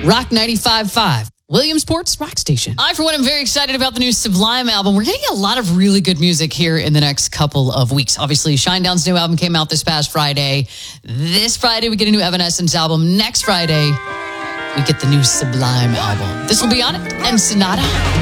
Rock 95.5. Williamsport's Rock Station. I, for one, am very excited about the new Sublime album. We're getting a lot of really good music here in the next couple of weeks. Obviously, Shinedown's new album came out this past Friday. This Friday, we get a new Evanescence album. Next Friday, we get the new Sublime album. This will be on it, and Sonata.